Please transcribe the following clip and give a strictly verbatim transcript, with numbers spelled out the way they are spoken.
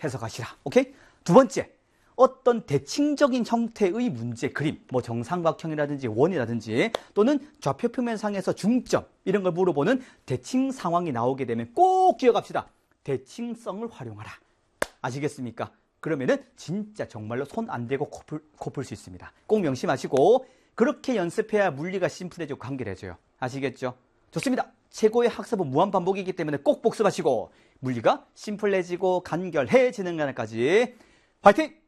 해석하시라. 오케이? 두 번째, 어떤 대칭적인 형태의 문제 그림, 뭐 정삼각형이라든지 원이라든지 또는 좌표 표면상에서 중점 이런 걸 물어보는 대칭 상황이 나오게 되면 꼭 기억합시다. 대칭성을 활용하라. 아시겠습니까? 그러면은 진짜 정말로 손 안 대고 코 풀 수 있습니다. 꼭 명심하시고 그렇게 연습해야 물리가 심플해지고 간결해져요. 아시겠죠? 좋습니다. 최고의 학습은 무한반복이기 때문에 꼭 복습하시고 물리가 심플해지고 간결해지는 날까지 화이팅!